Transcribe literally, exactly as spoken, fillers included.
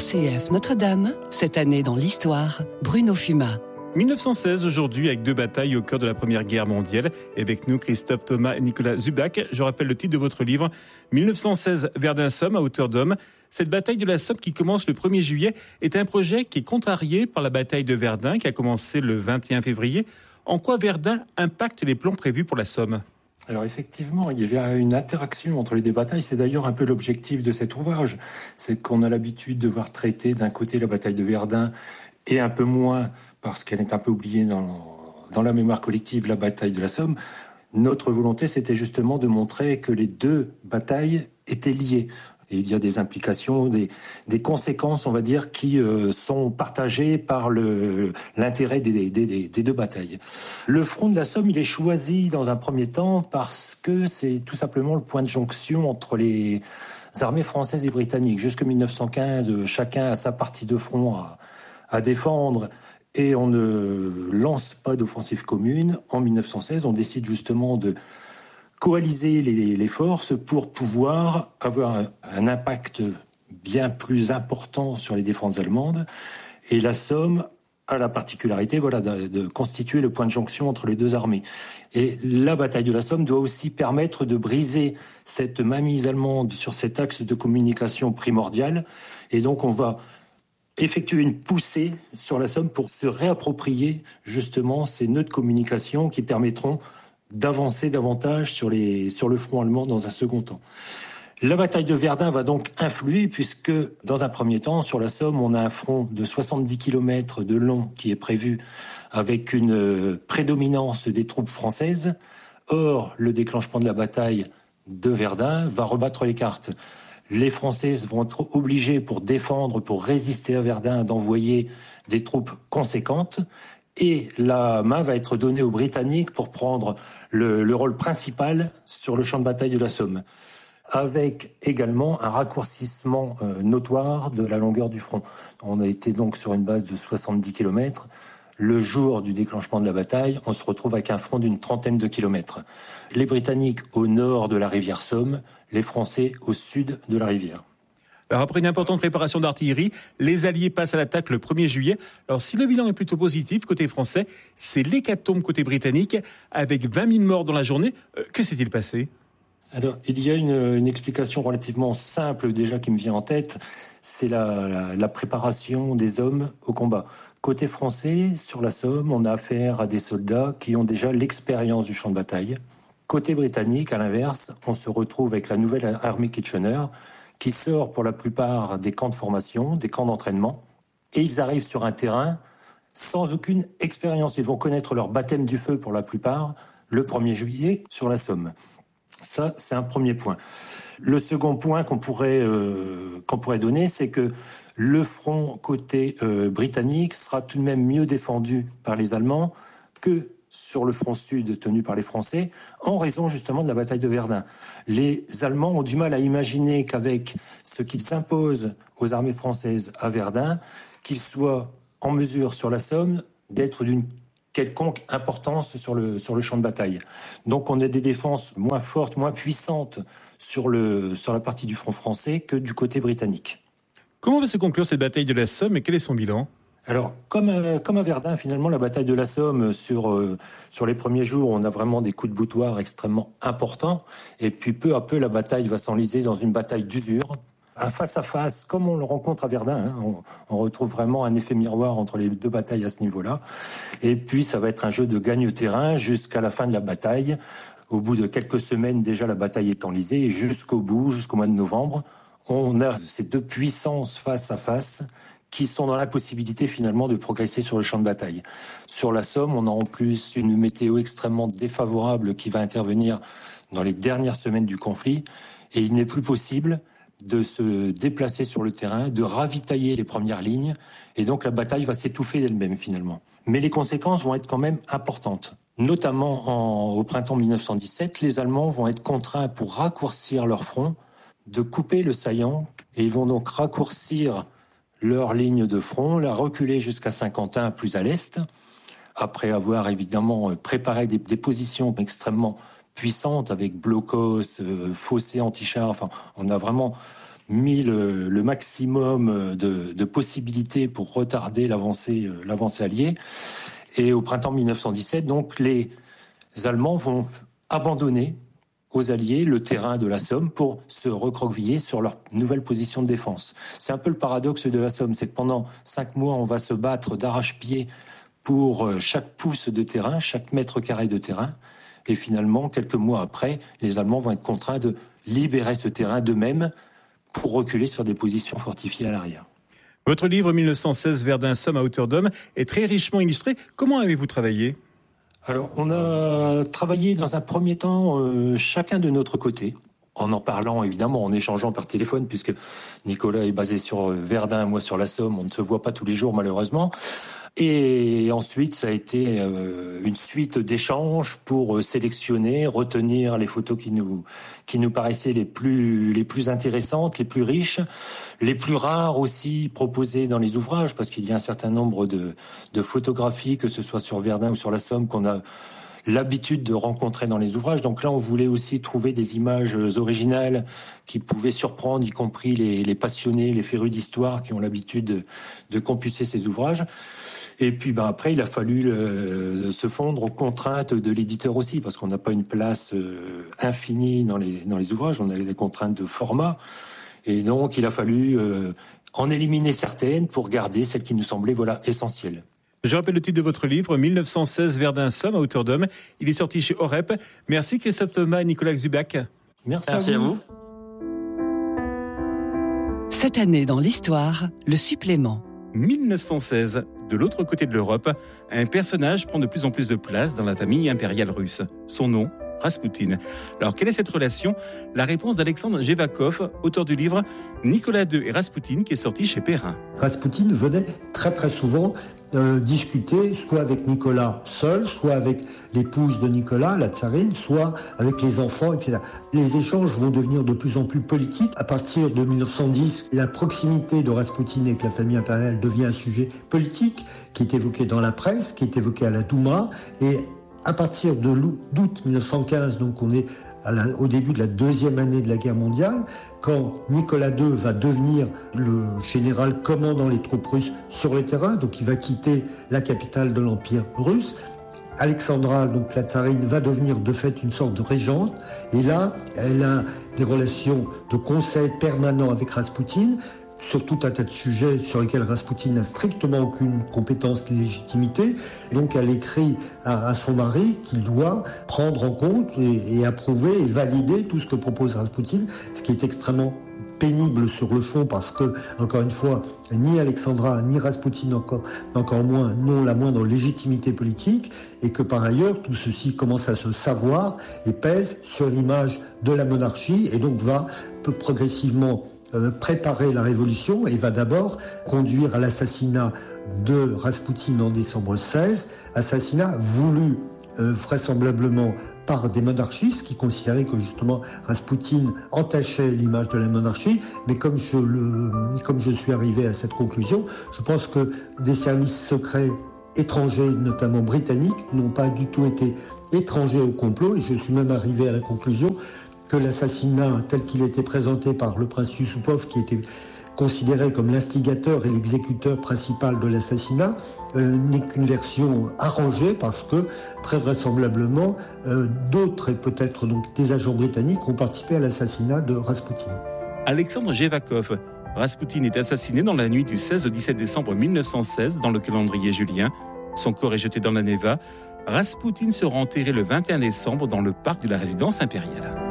C F Notre-Dame, cette année dans l'histoire, Bruno Fumat. mille neuf cent seize aujourd'hui, avec deux batailles au cœur de la Première Guerre mondiale. Et avec nous, Christophe Thomas et Nicolas Zubac. Je rappelle le titre de votre livre, mille neuf cent seize, Verdun-Somme, à hauteur d'homme. Cette bataille de la Somme qui commence le premier juillet est un projet qui est contrarié par la bataille de Verdun qui a commencé le vingt et un février. En quoi Verdun impacte les plans prévus pour la Somme ? Alors effectivement, il y a une interaction entre les deux batailles. C'est d'ailleurs un peu l'objectif de cet ouvrage. C'est qu'on a l'habitude de voir traiter d'un côté la bataille de Verdun et un peu moins, parce qu'elle est un peu oubliée dans, dans la mémoire collective, la bataille de la Somme. Notre volonté, c'était justement de montrer que les deux batailles étaient liées. Et il y a des implications, des, des conséquences, on va dire, qui euh, sont partagées par le, l'intérêt des, des, des, des deux batailles. Le front de la Somme, il est choisi dans un premier temps parce que c'est tout simplement le point de jonction entre les armées françaises et britanniques. Jusqu'en mille neuf cent quinze, chacun a sa partie de front à, à défendre et on ne lance pas d'offensive commune. En mille neuf cent seize, on décide justement de coaliser les, les forces pour pouvoir avoir un, un impact bien plus important sur les défenses allemandes. Et la Somme a la particularité, voilà, de, de constituer le point de jonction entre les deux armées. Et la bataille de la Somme doit aussi permettre de briser cette mainmise allemande sur cet axe de communication primordial. Et donc on va effectuer une poussée sur la Somme pour se réapproprier justement ces nœuds de communication qui permettront d'avancer davantage sur, les, sur le front allemand dans un second temps. La bataille de Verdun va donc influer puisque, dans un premier temps, sur la Somme, on a un front de soixante-dix kilomètres de long qui est prévu avec une prédominance des troupes françaises. Or, le déclenchement de la bataille de Verdun va rebattre les cartes. Les Français vont être obligés, pour défendre, pour résister à Verdun, d'envoyer des troupes conséquentes. Et la main va être donnée aux Britanniques pour prendre le, le rôle principal sur le champ de bataille de la Somme, avec également un raccourcissement euh, notoire de la longueur du front. On a été donc sur une base de soixante-dix kilomètres. Le jour du déclenchement de la bataille, on se retrouve avec un front d'une trentaine de kilomètres. Les Britanniques au nord de la rivière Somme, les Français au sud de la rivière. Alors après une importante préparation d'artillerie, les Alliés passent à l'attaque le premier juillet. Alors si le bilan est plutôt positif côté français, c'est l'hécatombe côté britannique, avec vingt mille morts dans la journée. Euh, que s'est-il passé ? Alors il y a une, une explication relativement simple déjà qui me vient en tête, c'est la, la, la préparation des hommes au combat. Côté français, sur la Somme, on a affaire à des soldats qui ont déjà l'expérience du champ de bataille. Côté britannique, à l'inverse, on se retrouve avec la nouvelle armée Kitchener, qui sort pour la plupart des camps de formation, des camps d'entraînement, et ils arrivent sur un terrain sans aucune expérience. Ils vont connaître leur baptême du feu pour la plupart le premier juillet sur la Somme. Ça, c'est un premier point. Le second point qu'on pourrait, euh, qu'on pourrait donner, c'est que le front côté euh, britannique sera tout de même mieux défendu par les Allemands que sur le front sud tenu par les Français, en raison justement de la bataille de Verdun. Les Allemands ont du mal à imaginer qu'avec ce qu'ils s'imposent aux armées françaises à Verdun, qu'ils soient en mesure sur la Somme d'être d'une quelconque importance sur le, sur le champ de bataille. Donc on a des défenses moins fortes, moins puissantes sur, le, sur la partie du front français que du côté britannique. Comment va se conclure cette bataille de la Somme et quel est son bilan ? Alors, comme, euh, comme à Verdun, finalement, la bataille de la Somme, sur, euh, sur les premiers jours, on a vraiment des coups de boutoir extrêmement importants. Et puis, peu à peu, la bataille va s'enliser dans une bataille d'usure. Un face-à-face, comme on le rencontre à Verdun, hein, on, on retrouve vraiment un effet miroir entre les deux batailles à ce niveau-là. Et puis, ça va être un jeu de gagne-terrain jusqu'à la fin de la bataille. Au bout de quelques semaines, déjà, la bataille est enlisée. Et jusqu'au bout, jusqu'au mois de novembre, on a ces deux puissances face-à-face qui sont dans l'impossibilité finalement de progresser sur le champ de bataille. Sur la Somme, on a en plus une météo extrêmement défavorable qui va intervenir dans les dernières semaines du conflit, et il n'est plus possible de se déplacer sur le terrain, de ravitailler les premières lignes, et donc la bataille va s'étouffer d'elle-même finalement. Mais les conséquences vont être quand même importantes. Notamment en, au printemps mille neuf cent dix-sept, les Allemands vont être contraints, pour raccourcir leur front, de couper le saillant, et ils vont donc raccourcir leur ligne de front, la reculer jusqu'à Saint-Quentin, plus à l'est, après avoir évidemment préparé des, des positions extrêmement puissantes avec blocos, euh, fossés anti-chars. Enfin, on a vraiment mis le, le maximum de, de possibilités pour retarder l'avancée, l'avancée alliée. Et au printemps mille neuf cent dix-sept, donc, les Allemands vont abandonner aux Alliés le terrain de la Somme pour se recroqueviller sur leur nouvelle position de défense. C'est un peu le paradoxe de la Somme, c'est que pendant cinq mois, on va se battre d'arrache-pied pour chaque pouce de terrain, chaque mètre carré de terrain. Et finalement, quelques mois après, les Allemands vont être contraints de libérer ce terrain d'eux-mêmes pour reculer sur des positions fortifiées à l'arrière. Votre livre mille neuf cent seize, Verdun-Somme à hauteur d'homme, est très richement illustré. Comment avez-vous travaillé ? Alors, on a travaillé dans un premier temps euh, chacun de notre côté, en en parlant évidemment, en échangeant par téléphone, puisque Nicolas est basé sur Verdun, moi sur la Somme, on ne se voit pas tous les jours malheureusement. Et ensuite, ça a été euh, une suite d'échanges pour sélectionner, retenir les photos qui nous qui nous paraissaient les plus les plus intéressantes, les plus riches, les plus rares aussi proposées dans les ouvrages, parce qu'il y a un certain nombre de de photographies, que ce soit sur Verdun ou sur la Somme, qu'on a l'habitude de rencontrer dans les ouvrages. Donc là, on voulait aussi trouver des images originales qui pouvaient surprendre, y compris les, les passionnés, les férus d'histoire qui ont l'habitude de, de compulser ces ouvrages. Et puis ben, après, il a fallu euh, se fondre aux contraintes de l'éditeur aussi, parce qu'on n'a pas une place euh, infinie dans les, dans les ouvrages, on a des contraintes de format. Et donc, il a fallu euh, en éliminer certaines pour garder celles qui nous semblaient voilà, essentielles. Je rappelle le titre de votre livre, mille neuf cent seize, Verdun-Somme à hauteur d'homme. Il est sorti chez Orep. Merci Christophe Thomas et Nicolas Zubac. Merci, Merci à vous. À vous. Cette année dans l'histoire, le supplément. mille neuf cent seize, de l'autre côté de l'Europe, un personnage prend de plus en plus de place dans la famille impériale russe. Son nom, Raspoutine. Alors, quelle est cette relation ? La réponse d'Alexandre Jevakov, auteur du livre Nicolas deux et Raspoutine, qui est sorti chez Perrin. Raspoutine venait très très souvent euh, discuter, soit avec Nicolas seul, soit avec l'épouse de Nicolas, la tsarine, soit avec les enfants, et cetera. Les échanges vont devenir de plus en plus politiques. À partir de mille neuf cent dix, la proximité de Raspoutine avec la famille impériale devient un sujet politique qui est évoqué dans la presse, qui est évoqué à la Douma, et à partir de d'août mille neuf cent quinze, donc on est à la, au début de la deuxième année de la guerre mondiale, quand Nicolas deux va devenir le général commandant les troupes russes sur le terrain, donc il va quitter la capitale de l'Empire russe. Alexandra, donc la tsarine, va devenir de fait une sorte de régente, et là, elle a des relations de conseil permanent avec Raspoutine, sur tout un tas de sujets sur lesquels Raspoutine n'a strictement aucune compétence ni légitimité. Donc elle écrit à, à son mari qu'il doit prendre en compte et, et approuver et valider tout ce que propose Raspoutine, ce qui est extrêmement pénible sur le fond parce que, encore une fois, ni Alexandra ni Raspoutine encore, encore moins n'ont la moindre légitimité politique et que par ailleurs tout ceci commence à se savoir et pèse sur l'image de la monarchie et donc va peu progressivement préparer la révolution et va d'abord conduire à l'assassinat de Raspoutine en décembre seize, assassinat voulu euh, vraisemblablement par des monarchistes qui considéraient que justement Raspoutine entachait l'image de la monarchie, mais comme je, le, comme je suis arrivé à cette conclusion, je pense que des services secrets étrangers, notamment britanniques, n'ont pas du tout été étrangers au complot et je suis même arrivé à la conclusion que l'assassinat tel qu'il était présenté par le prince Yusupov, qui était considéré comme l'instigateur et l'exécuteur principal de l'assassinat, euh, n'est qu'une version arrangée parce que, très vraisemblablement, euh, d'autres et peut-être donc des agents britanniques ont participé à l'assassinat de Raspoutine. Alexandre Jevakov. Raspoutine est assassiné dans la nuit du seize au dix-sept décembre mille neuf cent seize dans le calendrier julien. Son corps est jeté dans la Neva. Raspoutine sera enterré le vingt et un décembre dans le parc de la résidence impériale.